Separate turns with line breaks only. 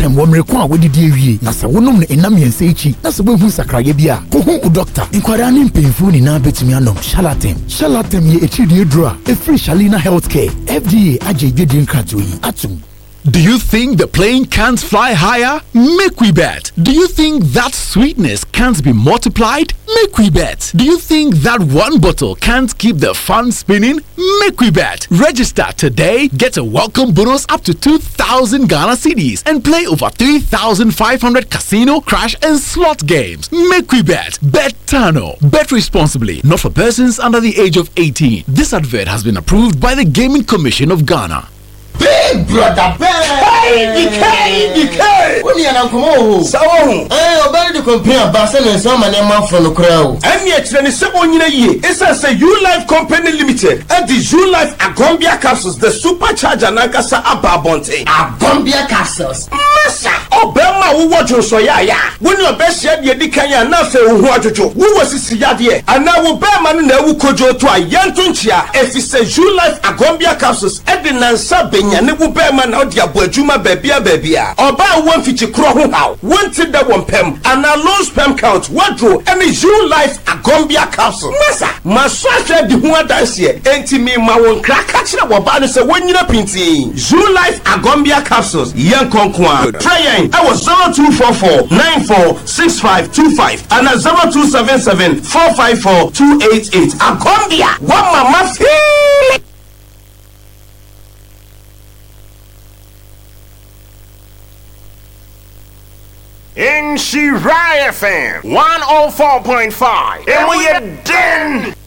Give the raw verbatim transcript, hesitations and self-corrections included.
Shalatem wo mreko a wodidi ewie na se wonom ne enam yense echi na se behu sakraye bia ko hu doctor inkwara ne mpemfu ni na betumi anom Shalatem Shalatem ye echi die dro a free Shalina Healthcare F D A agegedi nkrato yi atum.
Do you think the plane can't fly higher? Make we bet. Do you think that sweetness can't be multiplied? Make we bet. Do you think that one bottle can't keep the fun spinning? Make we bet. Register today, get a welcome bonus up to two thousand Ghana cedis and play over three thousand five hundred casino, crash and slot games. Make we bet. Bet Tano. Bet responsibly. Not for persons under the age of eighteen. This advert has been approved by the Gaming Commission of Ghana.
Big brother, big. Hey, D K, D K. When you are coming, so eh, obey the company of Barcelona and some man from the crowd. And yet, when it's seven years, it's a say U Life Company Limited and the U Life Agombia capsules, the supercharger Nakasa Ababonte. Agombia capsules. Massa. Obama, who watch you so ya ya. When your best yet, you decay and nothing who watch you. Who was this yadie? And now Obama and the Wukojo to a young tunchia. If it's a U Life Agombia capsules, Edina Sabin. And it will bear man out your Bojuma baby, baby. Or buy one feature crow how. One to that one pem and a low spam count. What drew and is you life a Gombia capsule. Massa, Massacha the one dance here. Enti me my one crack catching up about us when you're painting. You life a Gombia capsules. Young Conquan. Trying. I was zero two four four nine four six five two five and a zero two seven seven four five four two eight eight. A Gombia. One mama feel. In Shirai F M one oh four point five, and we are done.